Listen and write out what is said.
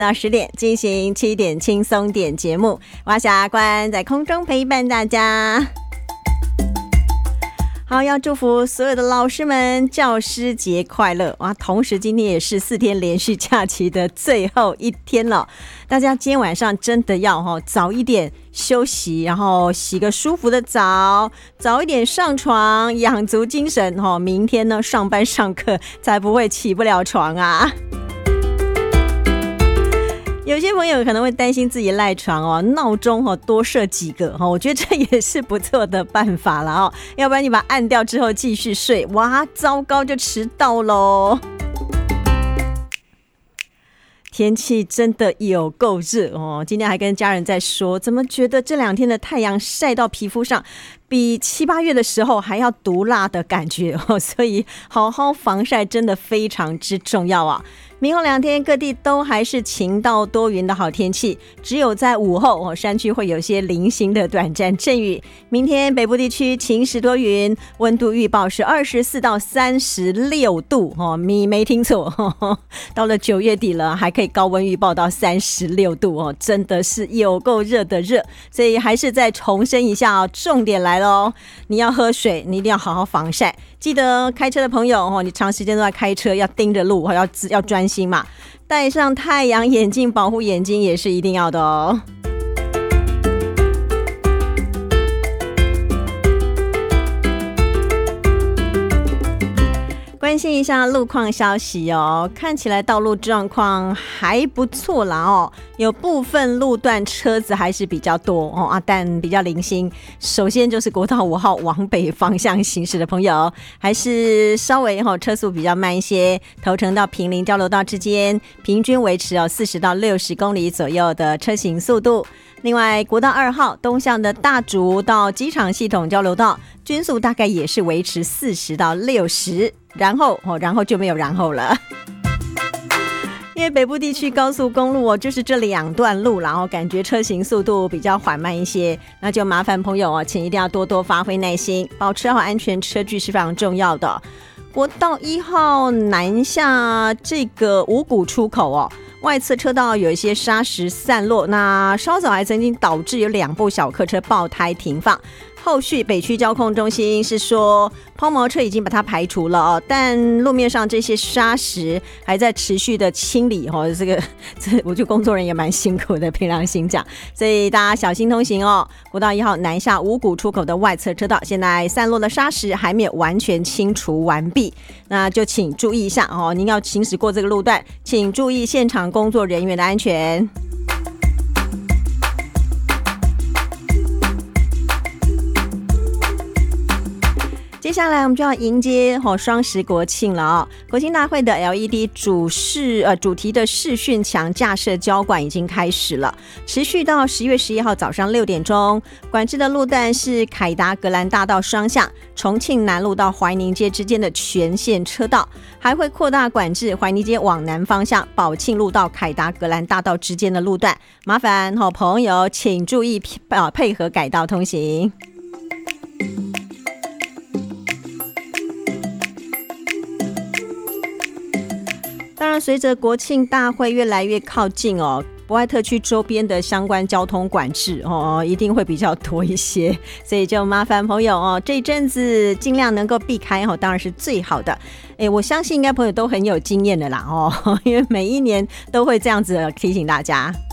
到10点进行7点轻松点节目，我是阿关，在空中陪伴大家。好，要祝福所有的老师们教师节快乐哇！同时今天也是4天连续假期的最后一天了，大家今天晚上真的要早一点休息，然后洗个舒服的澡，早一点上床，养足精神明天呢上班上课才不会起不了床啊。有些朋友可能会担心自己赖床闹钟多设几个我觉得这也是不错的办法了要不然你把它按掉之后继续睡，哇，糟糕，就迟到咯。天气真的有够热今天还跟家人在说，怎么觉得这2天的太阳晒到皮肤上比7、8月的时候还要毒辣的感觉所以好好防晒真的非常之重要啊。明后2天各地都还是晴到多云的好天气，只有在午后山区会有些零星的短暂阵雨。明天北部地区晴时多云，温度预报是24到36度你没听错到了9月底了，还可以高温预报到36度真的是有够热的热。所以还是再重申一下重点来了你要喝水，你一定要好好防晒。记得开车的朋友你长时间都在开车，要盯着路要专心嘛，戴上太阳眼镜保护眼睛也是一定要的关心一下路况消息看起来道路状况还不错啦有部分路段车子还是比较多但比较零星。首先就是国道5号往北方向行驶的朋友，还是稍微车速比较慢一些，头城到坪林交流道之间平均维持40到60公里左右的车行速度。另外国道2号东向的大竹到机场系统交流道均速大概也是维持40到60，然后就没有然后了因为北部地区高速公路就是这2段路，然后感觉车行速度比较缓慢一些，那就麻烦朋友请一定要多多发挥耐心，保持好安全车距是非常重要的。国道1号南下这个五股出口外侧车道有一些砂石散落，那稍早还曾经导致有2部小客车爆胎停放。后续北区交控中心是说抛锚车已经把它排除了但路面上这些砂石还在持续的清理这我觉得工作人员也蛮辛苦的，凭良心讲，所以大家小心通行国道1号南下五股出口的外侧车道现在散落的砂石还没有完全清除完毕，那就请注意一下您要行驶过这个路段，请注意现场工作人员的安全。接下来我们就要迎接双十国庆了国庆大会的 LED 主题的视讯墙架设交管已经开始了，持续到10月11号早上6点钟。管制的路段是凯达格兰大道双向重庆南路到怀宁街之间的全线车道，还会扩大管制怀宁街往南方向宝庆路到凯达格兰大道之间的路段，麻烦朋友请注意配合改道通行。当然随着国庆大会越来越靠近博爱特区周边的相关交通管制一定会比较多一些，所以就麻烦朋友这一阵子尽量能够避开当然是最好的。我相信应该朋友都很有经验的啦因为每一年都会这样子提醒大家。